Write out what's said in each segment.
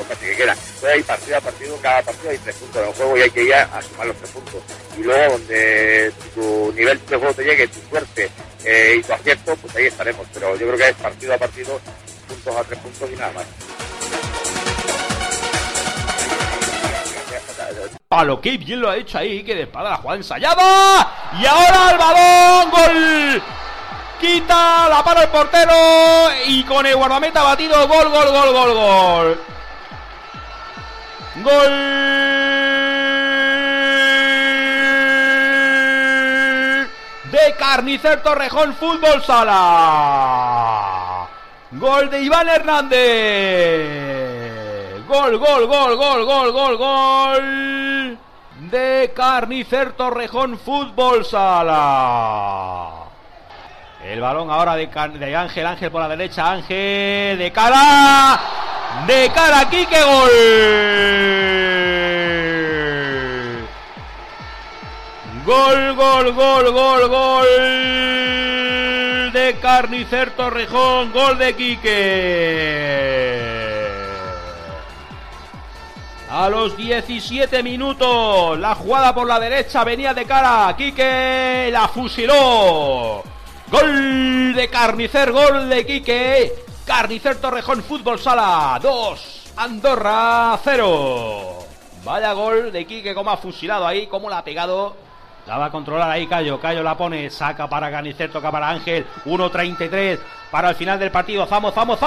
casi que quedan. Entonces hay partido a partido, cada partido hay 3 puntos en el juego y hay que ir a sumar los 3 puntos. Y luego donde tu nivel de juego te llegue, tu suerte y tu acierto, pues ahí estaremos. Pero yo creo que es partido a partido, puntos a 3 puntos y nada más. Palo, qué bien lo ha hecho ahí, que de espada la jugada ensayada. Y ahora el balón, gol. Quita, la para el portero y con el guardameta batido, gol. Gol de Carnicer Torrejón Fútbol Sala. Gol de Iván Hernández. Gol de Carnicer Torrejón Fútbol Sala. El balón ahora de Ángel por la derecha, Ángel de cara, Quique, gol de Carnicer Torrejón, gol de Quique. A los 17 minutos, la jugada por la derecha venía de cara, Quique la fusiló. Gol de Carnicer, gol de Quique. Carnicer Torrejón Fútbol Sala 2, Andorra 0. Vaya gol de Quique, como ha fusilado ahí, como la ha pegado. La va a controlar ahí Cayo la pone, saca para Carnicer, toca para Ángel. 1:33 para el final del partido. ¡Vamos! ¡Gol!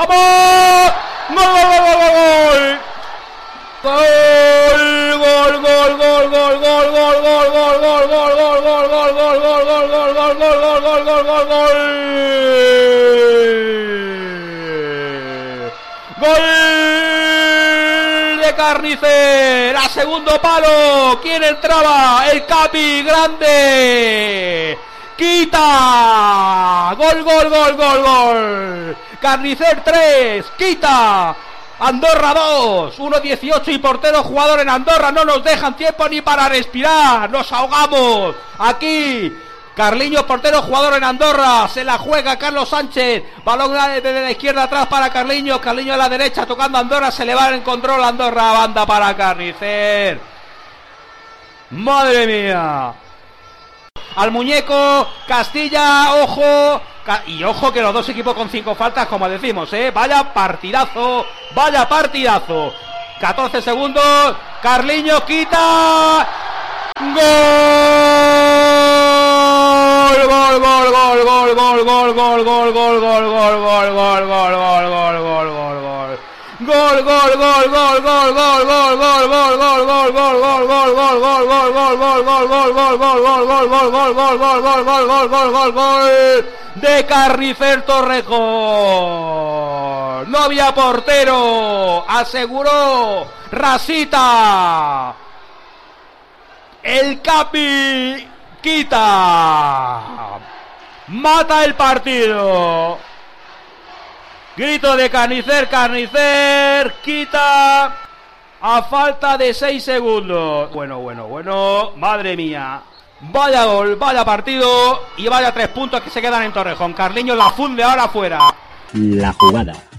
Gol de Carnicer a segundo palo. ¿Quién entraba? El Capi, grande. Quita. Gol. Carnicer 3, quita. Andorra 2, 1:18 y portero jugador en Andorra. No nos dejan tiempo ni para respirar. Nos ahogamos aquí. Carliños, portero jugador en Andorra. Se la juega Carlos Sánchez. Balón desde la izquierda atrás para Carliños. Carliños a la derecha tocando Andorra. Se le va en control Andorra. Banda para Carnicer. Madre mía. Al muñeco. Castilla. Ojo. Y ojo que los dos equipos con 5 faltas, como decimos, vaya partidazo. 14 segundos. Carliños quita. Gol. De Carnicer Torrejón. No había portero, aseguró Rasita. El Capi quita. Mata el partido. Grito de Carnicer quita a falta de 6 segundos. Bueno, madre mía. Vaya gol, vaya partido y vaya 3 puntos que se quedan en Torrejón. Carliños la funde ahora afuera. La jugada.